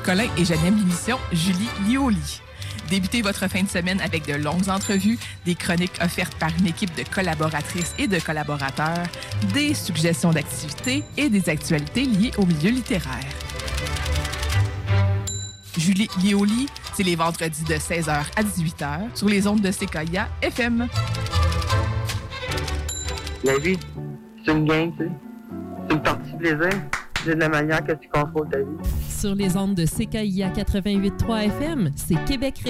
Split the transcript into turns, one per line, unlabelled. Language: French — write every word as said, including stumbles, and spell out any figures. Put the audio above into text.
Collin et j'anime l'émission Julie Lioli. Débutez votre fin de semaine avec de longues entrevues, des chroniques offertes par une équipe de collaboratrices et de collaborateurs, des suggestions d'activités et des actualités liées au milieu littéraire. Julie Lioli, c'est les vendredis de seize heures à dix-huit heures sur les ondes de Sequoia F M.
La vie, c'est une game, tu sais. C'est une partie de plaisir. C'est de la manière que tu contrôles ta vie.
Sur les ondes de C K I A quatre-vingt-huit point trois F M, c'est Québec